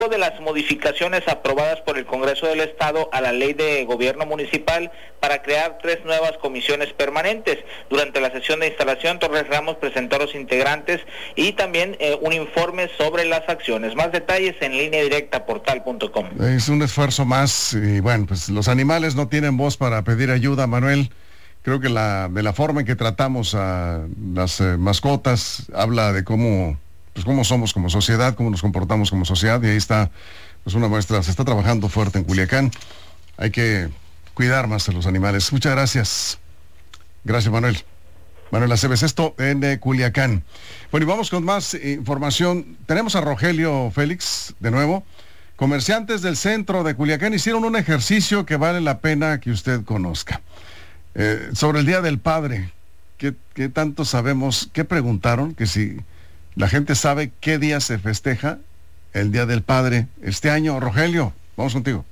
de las modificaciones aprobadas por el Congreso del Estado a la Ley de Gobierno Municipal para crear 3 nuevas comisiones permanentes. Durante la sesión de instalación, Torres Ramos presentó a los integrantes y también un informe sobre las acciones. Más detalles en línea directa portal.com. Es un esfuerzo más y bueno, pues los animales no tienen voz para pedir ayuda, Manuel. Creo que de la forma en que tratamos a las mascotas habla de cómo somos como sociedad, cómo nos comportamos como sociedad, y ahí está pues una muestra. Se está trabajando fuerte en Culiacán. Hay que cuidar más a los animales. Muchas gracias. Gracias, Manuel. Manuel Aceves, esto en Culiacán. Bueno, y vamos con más información. Tenemos a Rogelio Félix, de nuevo. Comerciantes del centro de Culiacán hicieron un ejercicio que vale la pena que usted conozca. Sobre el Día del Padre. ¿Qué tanto sabemos? ¿Qué preguntaron? Que si la gente sabe qué día se festeja el Día del Padre este año. Rogelio, vamos contigo.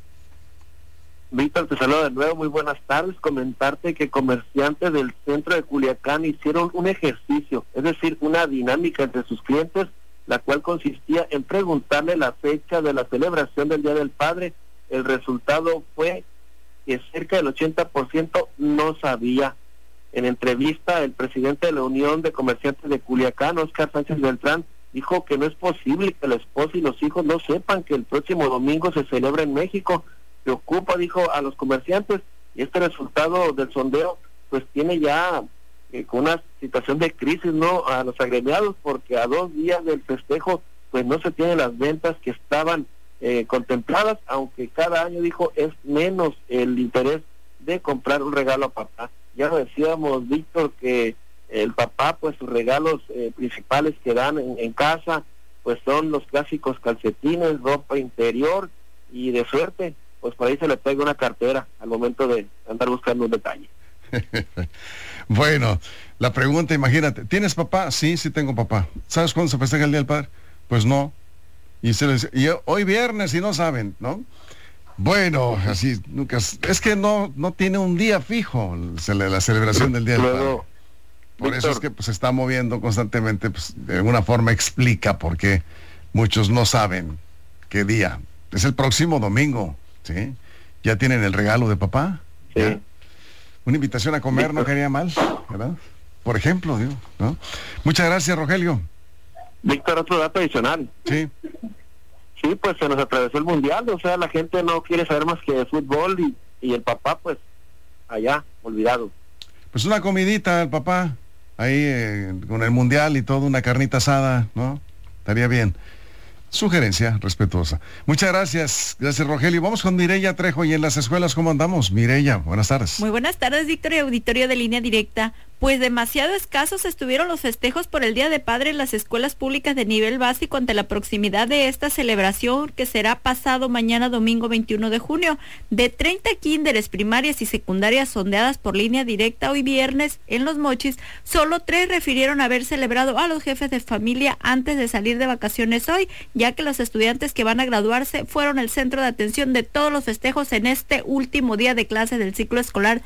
Víctor, te saludo de nuevo, muy buenas tardes. Comentarte que comerciantes del centro de Culiacán hicieron un ejercicio, es decir, una dinámica entre sus clientes, la cual consistía en preguntarle la fecha de la celebración del Día del Padre. El resultado fue que cerca del 80% no sabía. En entrevista, el presidente de la Unión de Comerciantes de Culiacán, Óscar Sánchez Beltrán, dijo que no es posible que la esposa y los hijos no sepan que el próximo domingo se celebra en México. Preocupa, dijo, a los comerciantes, y este resultado del sondeo pues tiene ya con una situación de crisis, ¿no?, a los agremiados, porque a 2 días del festejo pues no se tienen las ventas que estaban contempladas, aunque cada año, dijo, es menos el interés de comprar un regalo a papá. Ya lo decíamos, Víctor, que el papá, pues sus regalos principales que dan en casa, pues son los clásicos calcetines, ropa interior, y de suerte, pues por ahí se le pega una cartera al momento de andar buscando un detalle. Bueno, la pregunta, imagínate, ¿tienes papá? Sí, sí tengo papá. ¿Sabes cuándo se festeja el Día del Padre? Pues no. Y hoy viernes y no saben, ¿no? Bueno, así nunca es que no tiene un día fijo la celebración del Día del Padre. Por eso es que pues, se está moviendo constantemente, pues, de alguna forma explica por qué muchos no saben qué día. Es el próximo domingo, ¿sí? ¿Ya tienen el regalo de papá? Sí. ¿Ya? Una invitación a comer, Víctor, no caería mal, ¿verdad? Por ejemplo, digo, ¿no? Muchas gracias, Rogelio. Víctor, otro dato adicional. Sí. Sí, pues se nos atravesó el mundial, o sea, la gente no quiere saber más que de fútbol y el papá, pues, allá, olvidado. Pues una comidita al papá, ahí con el mundial y todo, una carnita asada, ¿no? Estaría bien. Sugerencia respetuosa. Muchas gracias. Gracias, Rogelio. Vamos con Mireya Trejo. Y en las escuelas, ¿cómo andamos? Mireya, buenas tardes. Muy buenas tardes, Víctor, y auditorio de Línea Directa. Pues demasiado escasos estuvieron los festejos por el Día de Padre en las escuelas públicas de nivel básico ante la proximidad de esta celebración que será pasado mañana domingo 21 de junio. De 30 kinderes, primarias y secundarias sondeadas por Línea Directa hoy viernes en Los Mochis, solo 3 refirieron haber celebrado a los jefes de familia antes de salir de vacaciones hoy, ya que los estudiantes que van a graduarse fueron el centro de atención de todos los festejos en este último día de clase del ciclo escolar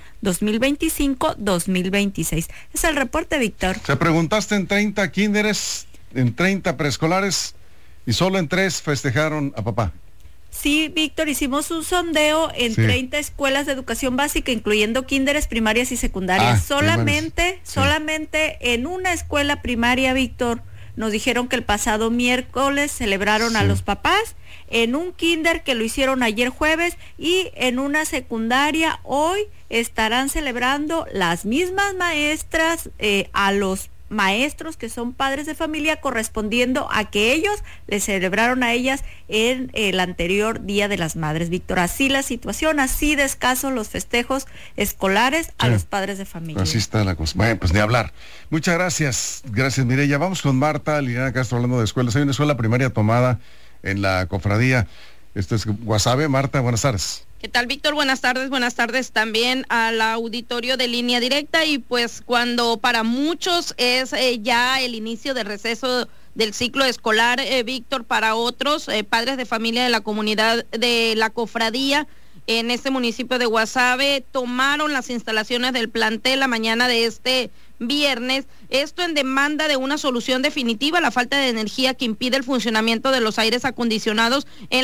2025-2026. Es el reporte, Víctor. Se preguntaste en 30 kinderes, en 30 preescolares y solo en 3 festejaron a papá. Sí, Víctor, hicimos un sondeo en 30 escuelas de educación básica, incluyendo kinderes, primarias y secundarias. Solamente en una escuela primaria, Víctor, nos dijeron que el pasado miércoles celebraron a los papás, en un kinder que lo hicieron ayer jueves, y en una secundaria hoy estarán celebrando las mismas maestras a los maestros que son padres de familia, correspondiendo a que ellos les celebraron a ellas en el anterior Día de las Madres, Víctor. Así la situación, así de escasos los festejos escolares a los padres de familia. Así está la cosa. Bueno, pues ni hablar. Muchas gracias. Gracias, Mireya. Vamos con Marta Liliana Castro hablando de escuelas. Hay una escuela primaria tomada en la cofradía. Esto es Guasave. Marta, buenas tardes. ¿Qué tal, Víctor? Buenas tardes también al auditorio de Línea Directa. Y pues cuando para muchos es ya el inicio del receso del ciclo escolar, Víctor, para otros padres de familia de la comunidad de la cofradía en este municipio de Guasave tomaron las instalaciones del plantel la mañana de este viernes, esto en demanda de una solución definitiva a la falta de energía que impide el funcionamiento de los aires acondicionados en